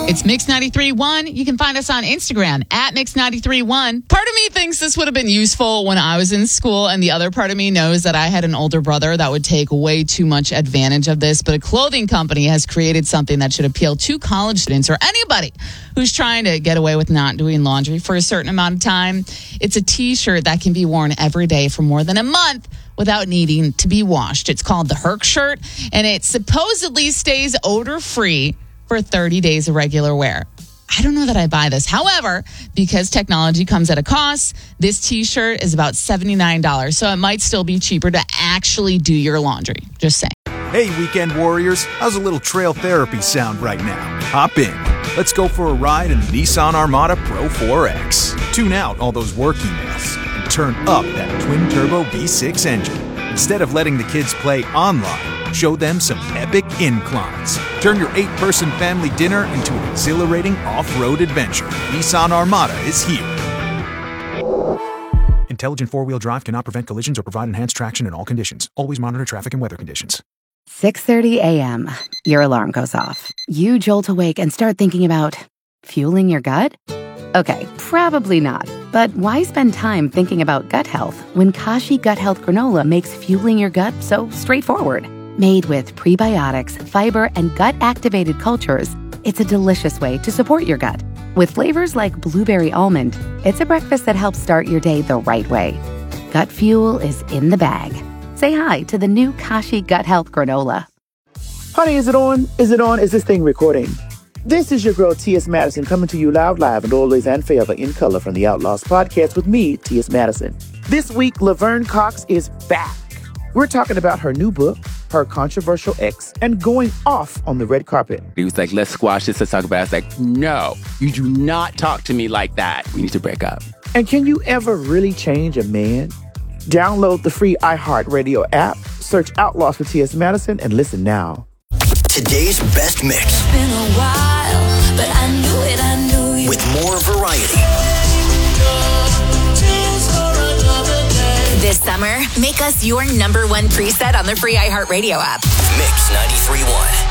It's Mix 93.1. You can find us on Instagram at Mix 93.1. Part of me thinks this would have been useful when I was in school, and the other part of me knows that I had an older brother that would take way too much advantage of this. But a clothing company has created something that should appeal to college students or anybody who's trying to get away with not doing laundry for a certain amount of time. It's a t-shirt that can be worn every day for more than a month without needing to be washed. It's called the Herc shirt, and it supposedly stays odor-free for 30 days of regular wear. I don't know that I buy this. However, because technology comes at a cost, this t-shirt is about $79. So it might still be cheaper to actually do your laundry. Just saying. Hey, weekend warriors. How's a little trail therapy sound right now? Hop in. Let's go for a ride in the Nissan Armada Pro 4X. Tune out all those work emails and turn up that twin-turbo V6 engine. Instead of letting the kids play online, show them some epic inclines. Turn your 8-person family dinner into an exhilarating off-road adventure. Nissan Armada is here. Intelligent four-wheel drive cannot prevent collisions or provide enhanced traction in all conditions. Always monitor traffic and weather conditions. 6:30 a.m. Your alarm goes off. You jolt awake and start thinking about fueling your gut? Okay, probably not. But why spend time thinking about gut health when Kashi Gut Health Granola makes fueling your gut so straightforward? Made with prebiotics, fiber, and gut-activated cultures, it's a delicious way to support your gut. With flavors like blueberry almond, it's a breakfast that helps start your day the right way. Gut fuel is in the bag. Say hi to the new Kashi Gut Health Granola. Honey, is it on? Is it on? Is this thing recording? This is your girl, T.S. Madison, coming to you loud, live, and always and forever in color from the Outlaws podcast with me, T.S. Madison. This week, Laverne Cox is back. We're talking about her new book, her controversial ex, and going off on the red carpet. He was like, let's squash this, let's talk about it. I was like, no, you do not talk to me like that. We need to break up. And can you ever really change a man? Download the free iHeartRadio app, search Outlaws with T.S. Madison, and listen now. Today's best mix. It's been a while, but I knew it. With more variety. This summer, make us your #1 preset on the free iHeartRadio app. Mix 93.1.